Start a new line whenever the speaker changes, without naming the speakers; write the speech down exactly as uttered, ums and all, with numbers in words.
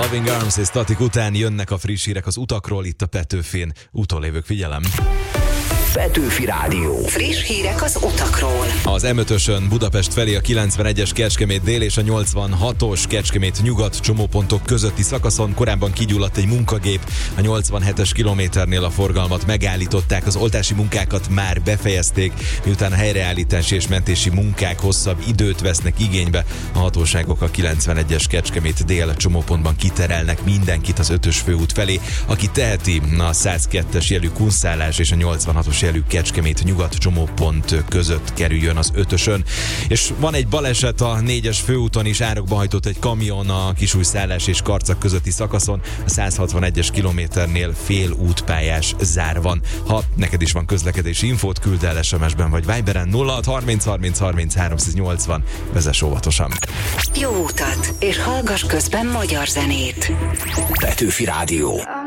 Loving Arms és Static után jönnek a friss hírek az utakról, itt a Petőfin. Utolévők, figyelem!
Petőfi Rádió.
Friss hírek az utakról.
Az em ötösön Budapest felé a kilencvenegyes Kecskemét dél és a nyolcvanhatos Kecskemét nyugat csomópontok közötti szakaszon korábban kigyulladt egy munkagép. A nyolcvanhetes kilométernél a forgalmat megállították, az oltási munkákat már befejezték, miután a helyreállítási és mentési munkák hosszabb időt vesznek igénybe. A hatóságok a kilencvenegyes Kecskemét dél csomópontban kiterelnek mindenkit az ötös főút felé, aki teheti, a százkettes jelű kunszálás és a nyolcvanhatos jelű Kecskemét nyugat csomópont között kerüljön az ötösön. És van egy baleset a négyes főúton is, árokba hajtott egy kamion a Kisújszállás és Karcag közötti szakaszon, a százhatvanegyes kilométernél fél útpályás zár van. Ha neked is van közlekedési infót, küld el es em es-ben vagy Viberen nulla hat harminc harminc harminc háromszáznyolcvan. Vezess óvatosan!
Jó utat, és hallgass közben magyar zenét.
Petőfi Rádió.